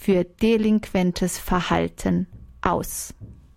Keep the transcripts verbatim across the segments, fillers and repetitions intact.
für delinquentes Verhalten aus.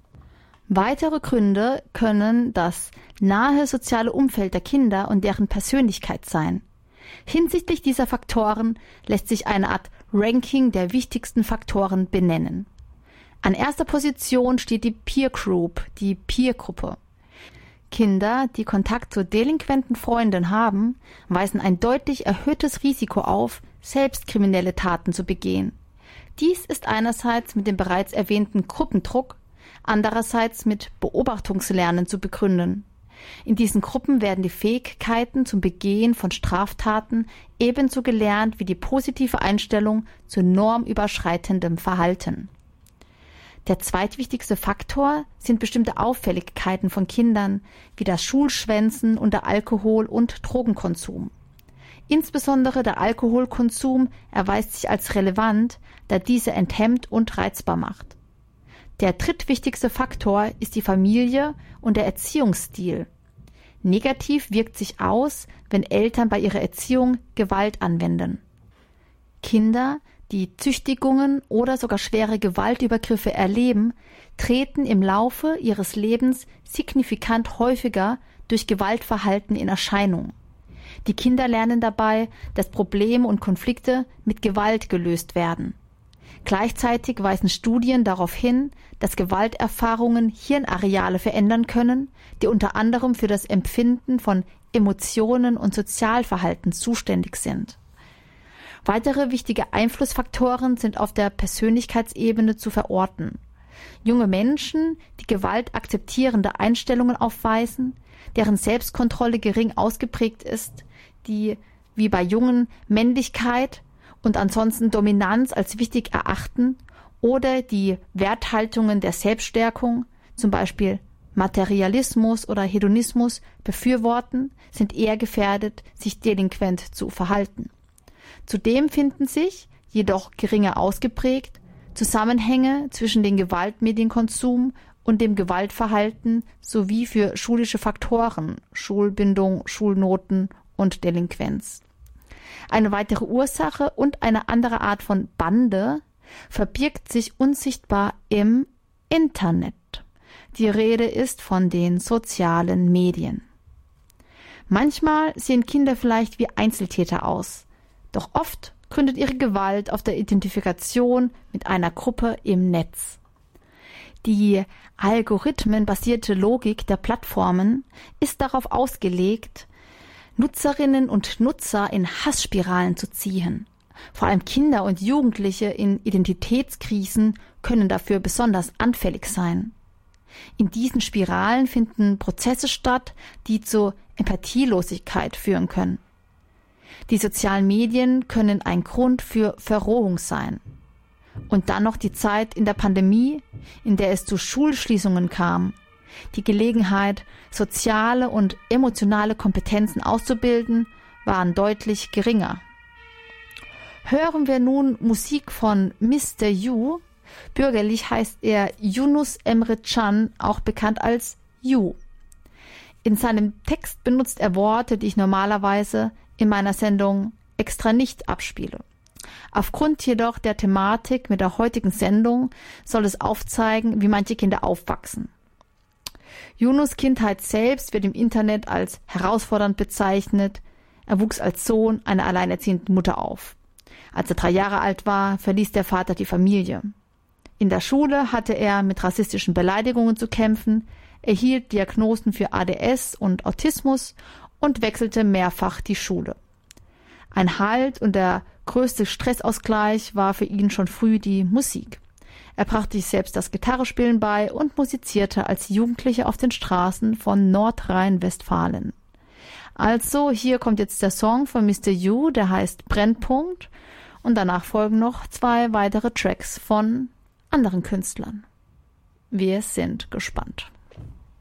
Weitere Gründe können das nahe soziale Umfeld der Kinder und deren Persönlichkeit sein. Hinsichtlich dieser Faktoren lässt sich eine Art Ranking der wichtigsten Faktoren benennen. An erster Position steht die Peer Group, die Peergruppe. Kinder, die Kontakt zu delinquenten Freunden haben, weisen ein deutlich erhöhtes Risiko auf, selbst kriminelle Taten zu begehen. Dies ist einerseits mit dem bereits erwähnten Gruppendruck, andererseits mit Beobachtungslernen zu begründen. In diesen Gruppen werden die Fähigkeiten zum Begehen von Straftaten ebenso gelernt wie die positive Einstellung zu normüberschreitendem Verhalten. Der zweitwichtigste Faktor sind bestimmte Auffälligkeiten von Kindern, wie das Schulschwänzen und der Alkohol- und Drogenkonsum. Insbesondere der Alkoholkonsum erweist sich als relevant, da diese enthemmt und reizbar macht. Der drittwichtigste Faktor ist die Familie und der Erziehungsstil. Negativ wirkt sich aus, wenn Eltern bei ihrer Erziehung Gewalt anwenden. Kinder, die Züchtigungen oder sogar schwere Gewaltübergriffe erleben, treten im Laufe ihres Lebens signifikant häufiger durch Gewaltverhalten in Erscheinung. Die Kinder lernen dabei, dass Probleme und Konflikte mit Gewalt gelöst werden. Gleichzeitig weisen Studien darauf hin, dass Gewalterfahrungen Hirnareale verändern können, die unter anderem für das Empfinden von Emotionen und Sozialverhalten zuständig sind. Weitere wichtige Einflussfaktoren sind auf der Persönlichkeitsebene zu verorten. Junge Menschen, die gewaltakzeptierende Einstellungen aufweisen, deren Selbstkontrolle gering ausgeprägt ist, die, wie bei Jungen, Männlichkeit und ansonsten Dominanz als wichtig erachten oder die Werthaltungen der Selbststärkung, zum Beispiel Materialismus oder Hedonismus, befürworten, sind eher gefährdet, sich delinquent zu verhalten. Zudem finden sich, jedoch geringer ausgeprägt, Zusammenhänge zwischen dem Gewaltmedienkonsum und dem Gewaltverhalten sowie für schulische Faktoren, Schulbindung, Schulnoten und Delinquenz. Eine weitere Ursache und eine andere Art von Bande verbirgt sich unsichtbar im Internet. Die Rede ist von den sozialen Medien. Manchmal sehen Kinder vielleicht wie Einzeltäter aus, doch oft gründet ihre Gewalt auf der Identifikation mit einer Gruppe im Netz. Die algorithmenbasierte Logik der Plattformen ist darauf ausgelegt, Nutzerinnen und Nutzer in Hassspiralen zu ziehen. Vor allem Kinder und Jugendliche in Identitätskrisen können dafür besonders anfällig sein. In diesen Spiralen finden Prozesse statt, die zu Empathielosigkeit führen können. Die sozialen Medien können ein Grund für Verrohung sein. Und dann noch die Zeit in der Pandemie, in der es zu Schulschließungen kam. Die Gelegenheit, soziale und emotionale Kompetenzen auszubilden, waren deutlich geringer. Hören wir nun Musik von Mister Yu. Bürgerlich heißt er Yunus Emre Can, auch bekannt als Yu. In seinem Text benutzt er Worte, die ich normalerweise in meiner Sendung extra nicht abspiele. Aufgrund jedoch der Thematik mit der heutigen Sendung soll es aufzeigen, wie manche Kinder aufwachsen. Yunus' Kindheit selbst wird im Internet als herausfordernd bezeichnet. Er wuchs als Sohn einer alleinerziehenden Mutter auf. Als er drei Jahre alt war, verließ der Vater die Familie. In der Schule hatte er mit rassistischen Beleidigungen zu kämpfen, erhielt Diagnosen für A D S und Autismus und wechselte mehrfach die Schule. Ein Halt und der größte Stressausgleich war für ihn schon früh die Musik. Er brachte sich selbst das Gitarrespielen bei und musizierte als Jugendlicher auf den Straßen von Nordrhein-Westfalen. Also, hier kommt jetzt der Song von Mister Yu, der heißt Brennpunkt, und danach folgen noch zwei weitere Tracks von anderen Künstlern. Wir sind gespannt.